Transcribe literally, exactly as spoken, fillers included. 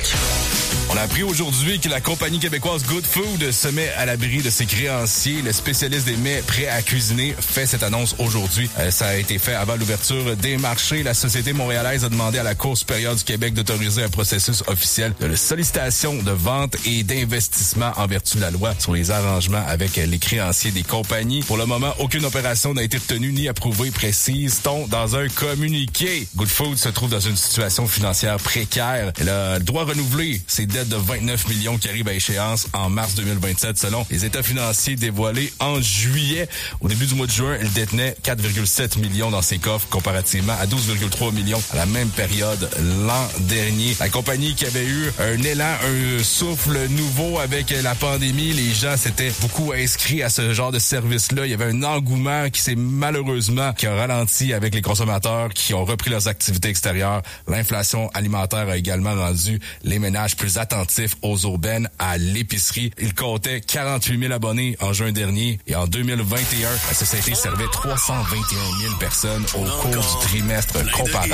Choc. On a appris aujourd'hui que la compagnie québécoise Good Food se met à l'abri de ses créanciers. Le spécialiste des mets prêts à cuisiner fait cette annonce aujourd'hui. Euh, ça a été fait avant l'ouverture des marchés. La société montréalaise a demandé à la Cour supérieure du Québec d'autoriser un processus officiel de sollicitation de vente et d'investissement en vertu de la loi sur les arrangements avec les créanciers des compagnies. Pour le moment, aucune opération n'a été retenue ni approuvée, précise-t-on dans un communiqué. Good Food se trouve dans une situation financière précaire. Elle a le droit renouveler ses dettes de vingt-neuf millions qui arrive à échéance en mars deux mille vingt-sept selon les états financiers dévoilés en juillet. Au début du mois de juin, elle détenait quatre virgule sept millions dans ses coffres comparativement à douze virgule trois millions à la même période l'an dernier. La compagnie qui avait eu un élan, un souffle nouveau avec la pandémie, les gens s'étaient beaucoup inscrits à ce genre de service-là. Il y avait un engouement qui s'est malheureusement qui a ralenti avec les consommateurs qui ont repris leurs activités extérieures. L'inflation alimentaire a également rendu les ménages plus attentifs aux aubaines à l'épicerie. Il comptait quarante-huit mille abonnés en juin dernier et en deux mille vingt et un, la société servait trois cent vingt et un mille personnes au cours du trimestre comparable.